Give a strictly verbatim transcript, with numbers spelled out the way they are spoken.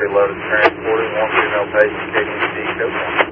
heavy load transporting one female patient, K D C, go.